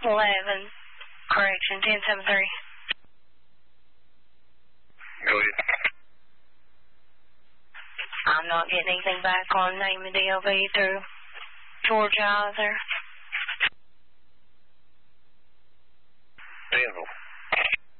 11, correction, 1073. Go ahead. I'm not getting anything back on name of DOV through Georgia either.